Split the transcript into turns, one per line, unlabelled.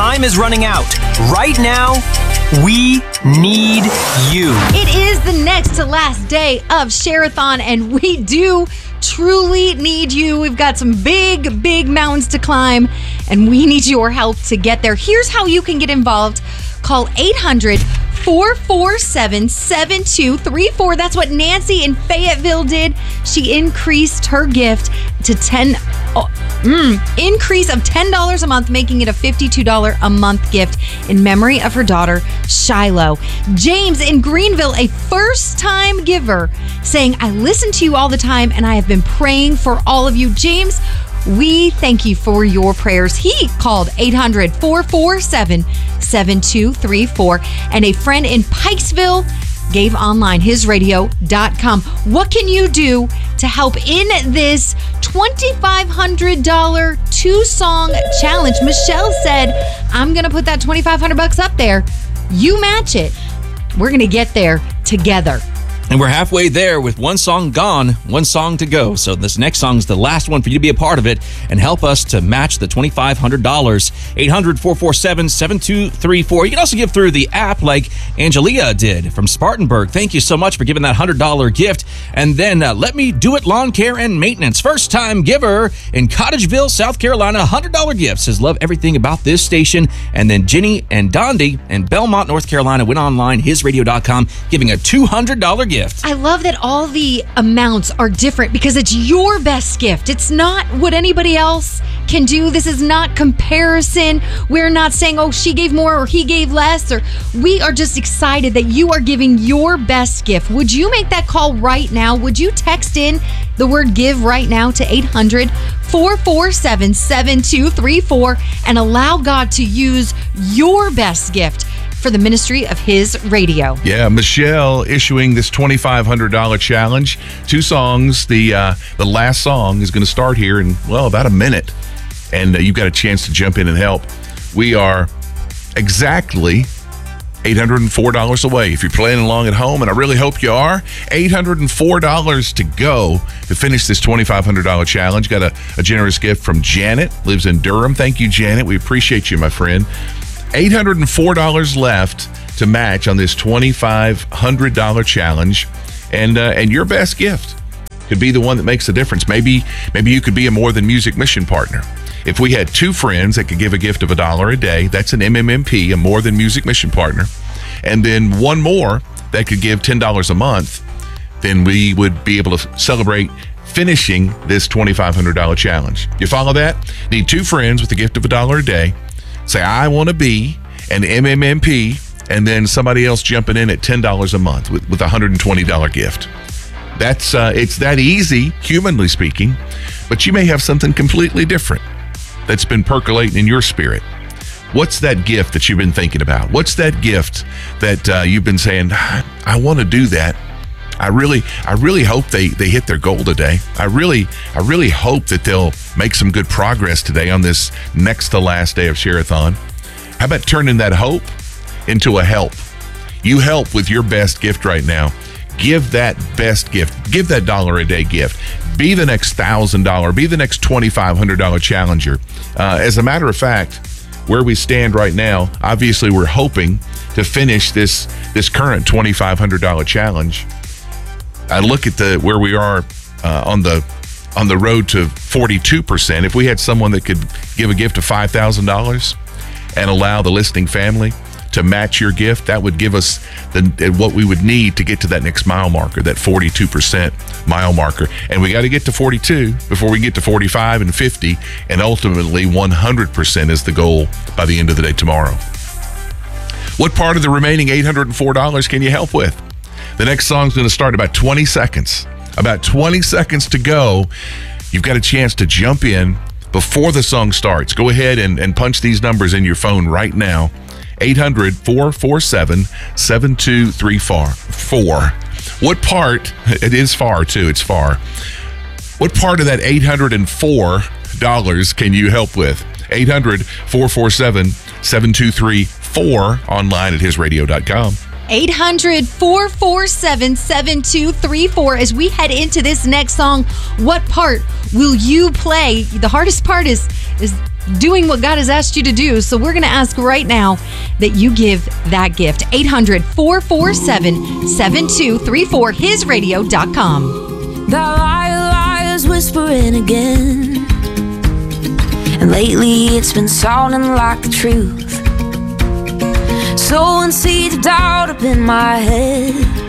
time is running out. Right now, we need you.
It is the next to last day of Share-a-thon, and we do truly need you. We've got some big, big mountains to climb, and we need your help to get there. Here's how you can get involved. Call 800-447-7234. That's what Nancy in Fayetteville did. She increased her gift to increase of $10 a month, making it a $52 a month gift in memory of her daughter, Shiloh. James in Greenville, a first-time giver, saying, I listen to you all the time, and I have been praying for all of you. James, we thank you for your prayers. He called 800-447-7234. And a friend in Pikesville gave online, hisradio.com. What can you do to help in this $2,500 two-song challenge? Michelle said, I'm going to put that $2,500 up there. You match it. We're going to get there together.
And we're halfway there with one song gone, one song to go. So this next song is the last one for you to be a part of it and help us to match the $2,500. 800-447-7234. You can also give through the app like Angelia did from Spartanburg. Thank you so much for giving that $100 gift. And then Let Me Do It Lawn Care and Maintenance. First-time giver in Cottageville, South Carolina. $100 gift. Says, love everything about this station. And then Jenny and Dondi in Belmont, North Carolina went online, hisradio.com, giving a $200 gift.
I love that all the amounts are different because it's your best gift. It's not what anybody else can do. This is not comparison. We're not saying, oh, she gave more or he gave less. Or we are just excited that you are giving your best gift. Would you make that call right now? Would you text in the word give right now to 800-447-7234 and allow God to use your best gift for the ministry of His radio?
Yeah, Michelle issuing this $2,500 challenge. Two songs. The last song is going to start here in, well, about a minute. And you've got a chance to jump in and help. We are exactly $804 away. If you're playing along at home, and I really hope you are, $804 to go to finish this $2,500 challenge. Got a generous gift from Janet, lives in Durham. Thank you, Janet. We appreciate you, my friend. $804 left to match on this $2,500 challenge, and your best gift could be the one that makes the difference. Maybe you could be a More Than Music mission partner. If we had two friends that could give a gift of $1 a day, that's an MMMP, a More Than Music mission partner, and then one more that could give $10 a month, then we would be able to celebrate finishing this $2,500 challenge. You follow that? Need two friends with a gift of $1 a day. Say, I want to be an MMMP, and then somebody else jumping in at $10 a month with a $120 gift. That's it's that easy, humanly speaking, but you may have something completely different that's been percolating in your spirit. What's that gift that you've been thinking about? What's that gift that you've been saying, I want to do that? I really hope they hit their goal today. I really hope that they'll make some good progress today on this next to last day of Share-a-thon. How about turning that hope into a help? You help with your best gift right now. Give that best gift. Give that $1 a day gift. Be the next $1,000. Be the next $2,500 challenger. As a matter of fact, where we stand right now, obviously we're hoping to finish this current $2,500 challenge. I look at where we are on the road to 42%. If we had someone that could give a gift of $5,000 and allow the listening family to match your gift, that would give us what we would need to get to that next mile marker, that 42% mile marker. And we got to get to 42 before we get to 45 and 50, and ultimately 100% is the goal by the end of the day tomorrow. What part of the remaining $804 can you help with? The next song's going to start about 20 seconds. About 20 seconds to go. You've got a chance to jump in before the song starts. Go ahead and punch these numbers in your phone right now. 800-447-7234. What part, it is far too, it's far. What part of that $804 can you help with? 800-447-7234, online at hisradio.com.
800-447-7234. As we head into this next song, what part will you play? The hardest part is doing what God has asked you to do. So we're going to ask right now that you give that gift. 800-447-7234, hisradio.com.
The liars whispering again, and lately it's been sounding like the truth. Sowing seeds of doubt up in my head.